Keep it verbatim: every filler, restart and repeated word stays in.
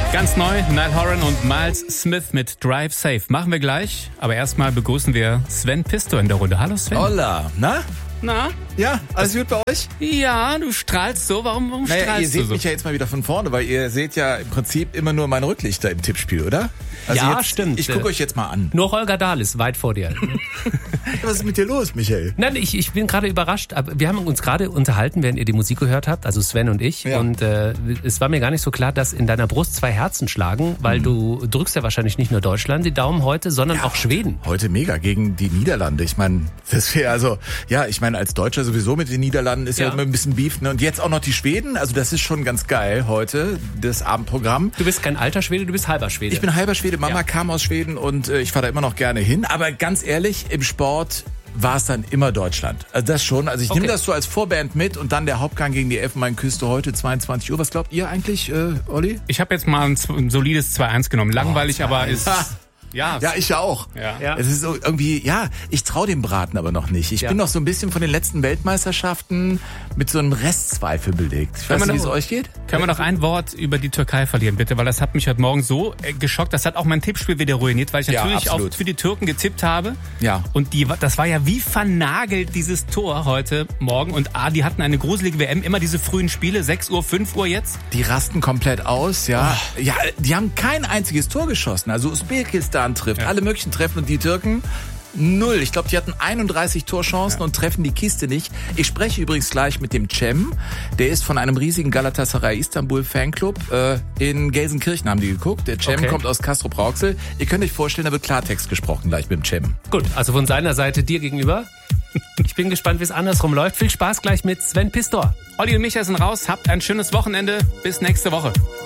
Ganz neu, Niall Horan und Miles Smith mit Drive Safe. Machen wir gleich, aber erstmal begrüßen wir Sven Pistor in der Runde. Hallo Sven. Hola, na? Na? Ja, alles gut bei euch? Ja, du strahlst so. Warum, warum naja, strahlst ihr seht du so? mich ja jetzt mal wieder von vorne, weil ihr seht ja im Prinzip immer nur meine Rücklichter im Tippspiel, oder? Also ja, jetzt, stimmt. Ich gucke euch jetzt mal an. Nur Holger Dahl ist weit vor dir. Was ist mit dir los, Michael? Nein, ich, ich bin gerade überrascht. Aber wir haben uns gerade unterhalten, während ihr die Musik gehört habt, also Sven und ich. Ja. Und äh, es war mir gar nicht so klar, dass in deiner Brust zwei Herzen schlagen, weil mhm. du drückst ja wahrscheinlich nicht nur Deutschland die Daumen heute, sondern ja, auch Schweden. Heute mega gegen die Niederlande. Ich meine, das wäre also, ja, ich meine, als Deutscher sowieso mit den Niederlanden ist ja, ja immer ein bisschen Beef. Ne? Und jetzt auch noch die Schweden. Also das ist schon ganz geil heute, das Abendprogramm. Du bist kein alter Schwede, du bist halber Schwede. Ich bin halber Schwede. Mama ja. kam aus Schweden und äh, ich fahre da immer noch gerne hin. Aber ganz ehrlich, im Sport war es dann immer Deutschland. Also das schon. Also ich okay. nehme das so als Vorband mit und dann der Hauptgang gegen die Elfenbeinküste heute zweiundzwanzig Uhr. Was glaubt ihr eigentlich, äh, Olli? Ich habe jetzt mal ein, ein solides zwei eins genommen. Langweilig, oh, aber ist... Ja, ja, ich ja auch. Ja. Ja. Es ist so irgendwie, ja, ich traue dem Braten aber noch nicht. Ich ja. bin noch so ein bisschen von den letzten Weltmeisterschaften mit so einem Restzweifel belegt. Ich weiß nicht, wie es euch geht. Können wir noch ein Wort über die Türkei verlieren, bitte? Weil das hat mich heute Morgen so geschockt. Das hat auch mein Tippspiel wieder ruiniert, weil ich natürlich ja, auch für die Türken getippt habe. Ja. Und die, das war ja wie vernagelt, dieses Tor heute Morgen. Und A, die hatten eine gruselige W M, immer diese frühen Spiele, sechs Uhr, fünf Uhr jetzt. Die rasten komplett aus, ja. Oh. Ja, die haben kein einziges Tor geschossen. Also Usbekistan trifft, ja. alle möglichen treffen und die Türken null. Ich glaube, die hatten einunddreißig Torchancen ja. und treffen die Kiste nicht. Ich spreche übrigens gleich mit dem Cem. Der ist von einem riesigen Galatasaray Istanbul Fanclub. Äh, in Gelsenkirchen haben die geguckt. Der Cem okay. kommt aus Castrop-Rauxel. Ihr könnt euch vorstellen, da wird Klartext gesprochen gleich mit dem Cem. Gut, also von seiner Seite dir gegenüber. Ich bin gespannt, wie es andersrum läuft. Viel Spaß gleich mit Sven Pistor. Olli und Micha sind raus. Habt ein schönes Wochenende. Bis nächste Woche.